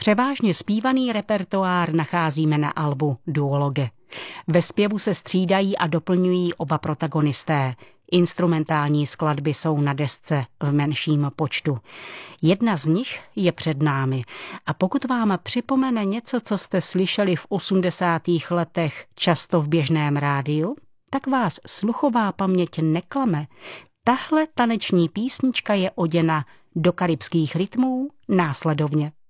Převážně zpívaný repertoár nacházíme na albu Duologe. Ve zpěvu se střídají a doplňují oba protagonisté. Instrumentální skladby jsou na desce v menším počtu. Jedna z nich je před námi a pokud vám připomene něco, co jste slyšeli v 80. letech často v běžném rádiu, tak vás sluchová paměť neklame. Tahle taneční písnička je oděna do karibských rytmů následovně.